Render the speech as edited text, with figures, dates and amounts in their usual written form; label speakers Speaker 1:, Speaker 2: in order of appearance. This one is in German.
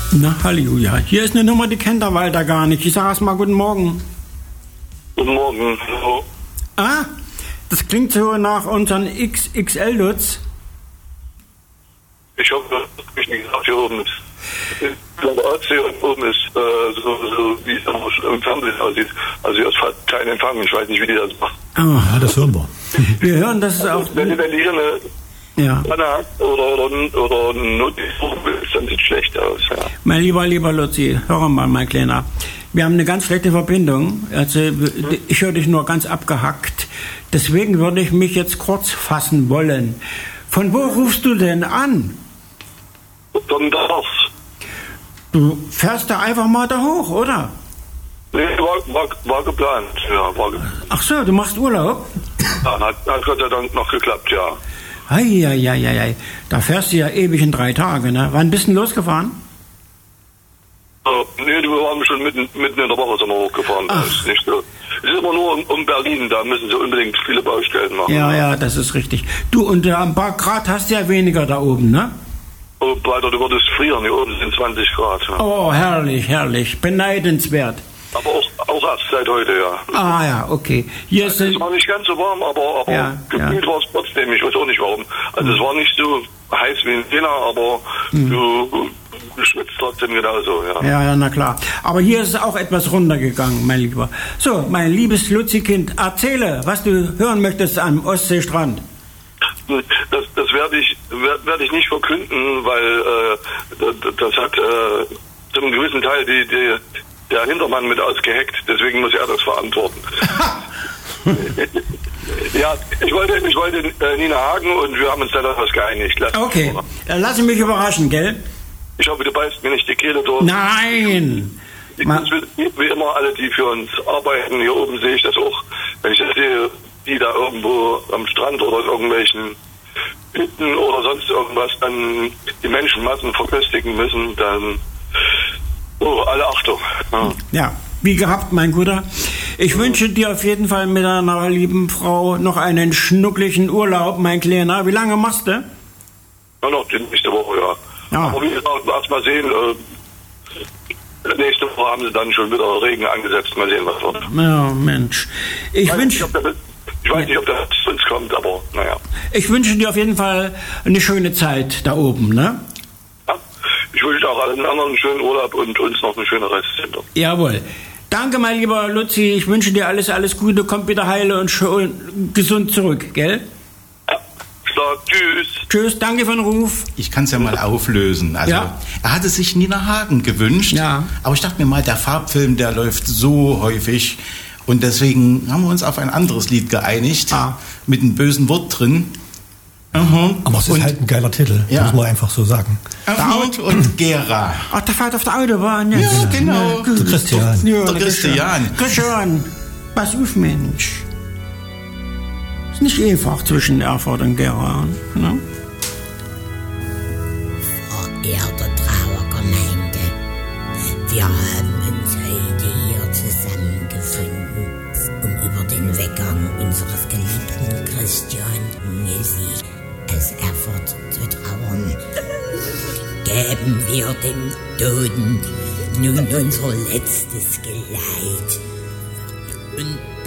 Speaker 1: Na, Halleluja. Hier ist eine Nummer, die kennt der Walter gar nicht. Ich sage erstmal guten Morgen.
Speaker 2: Guten Morgen. Hallo.
Speaker 1: Ah, das klingt so nach unseren XXL-Lutz.
Speaker 2: Ich hoffe, dass mich nicht gesagt, hier oben ist. Ich glaube, Ostsee und oben ist so wie es im Fernsehen aussieht. Also hier ist fast kein Empfang. Ich weiß nicht, wie die das machen.
Speaker 1: Oh.
Speaker 3: Ja, das hören wir.
Speaker 1: Wir hören, dass es auch...
Speaker 2: Wenn die hier eine Panne oder ein Notruf ist, dann sieht es schlecht aus. Ja.
Speaker 1: Mein lieber Luzi, hör mal, mein Kleiner. Wir haben eine ganz schlechte Verbindung. Also ich höre dich nur ganz abgehackt. Deswegen würde ich mich jetzt kurz fassen wollen. Von wo rufst du denn an?
Speaker 2: Vom Dorf.
Speaker 1: Du fährst da einfach mal da hoch, oder?
Speaker 2: Nee, war geplant. Ja, war geplant.
Speaker 1: Ach so, du machst Urlaub?
Speaker 2: Ja, hat Gott sei Dank noch geklappt, ja.
Speaker 1: Ei. Da fährst du ja ewig in 3 Tage, ne? Wann bist du losgefahren?
Speaker 2: Nee, wir waren schon mitten in der Woche sind wir hochgefahren. Das ist nicht so. Es ist immer nur um Berlin, da müssen sie unbedingt viele Baustellen machen.
Speaker 1: Ja, das ist richtig. Du, und ein paar Grad hast du ja weniger da oben, ne?
Speaker 2: Oh, weiter, du würdest frieren, hier oben sind 20 Grad. Ja.
Speaker 1: Oh, herrlich, beneidenswert.
Speaker 2: Aber auch erst seit heute, ja.
Speaker 1: Ah ja, okay. Hier
Speaker 2: also, es war nicht ganz so warm, aber gefühlt war es trotzdem, ich weiß auch nicht warum. Also es war nicht so heiß wie in Jena, aber du schwitzt trotzdem genauso, ja.
Speaker 1: Ja, na klar. Aber hier ist es auch etwas runtergegangen, mein Lieber. So, mein liebes Luzi-Kind, erzähle, was du hören möchtest am Ostseestrand.
Speaker 2: Das werde ich nicht verkünden, weil das hat zu einem gewissen Teil der Hintermann mit ausgeheckt, deswegen muss er das verantworten. Ja, ich wollte Nina Hagen und wir haben uns dann etwas geeinigt.
Speaker 1: Okay, lass mich überraschen, gell?
Speaker 2: Ich hoffe, du beißt mir nicht die Kehle durch.
Speaker 1: Nein!
Speaker 2: Wie immer alle, die für uns arbeiten, hier oben sehe ich das auch, wenn ich das sehe, die da irgendwo am Strand oder in irgendwelchen Hütten oder sonst irgendwas dann die Menschenmassen verköstigen müssen, dann alle Achtung.
Speaker 1: Ja, wie gehabt, mein Guter. Ich wünsche dir auf jeden Fall mit deiner lieben Frau noch einen schnucklichen Urlaub, mein Kleiner. Wie lange machst du?
Speaker 2: Ja, noch die nächste Woche, ja. Aber wie gesagt, erst mal sehen, nächste Woche haben sie dann schon wieder Regen angesetzt. Mal sehen, was wird.
Speaker 1: Ja, Mensch. Ich weiß nicht,
Speaker 2: ob das zu uns kommt, aber naja.
Speaker 1: Ich wünsche dir auf jeden Fall eine schöne Zeit da oben, ne?
Speaker 2: Ja, ich wünsche auch allen anderen einen schönen Urlaub und uns noch eine schöne Restsendung.
Speaker 1: Jawohl. Danke, mein lieber Luzi. Ich wünsche dir alles Gute. Kommt wieder heile und gesund zurück, gell?
Speaker 2: Tschüss.
Speaker 1: Tschüss, danke für den Ruf.
Speaker 4: Ich kann es ja mal auflösen. Also, er hatte sich Nina Hagen gewünscht.
Speaker 1: Ja.
Speaker 4: Aber ich dachte mir mal, der Farbfilm, der läuft so häufig. Und deswegen haben wir uns auf ein anderes Lied geeinigt. Mit einem bösen Wort drin.
Speaker 3: Aber es ist halt ein geiler Titel, muss man einfach so sagen.
Speaker 4: Arnold und Gera.
Speaker 1: Ach, der fährt auf der Autobahn jetzt.
Speaker 4: Ja, genau.
Speaker 3: Der Christian.
Speaker 4: Der Christian.
Speaker 1: Christian, pass auf, Mensch. Ist nicht einfach zwischen Erfurt und Gera, ne?
Speaker 5: Verehrte Trauergemeinde, wir haben uns heute hier zusammengefunden, um über den Weggang unseres geliebten Christian Nüssi aus Erfurt zu trauern. Geben wir dem Toten nun unser letztes Geleit und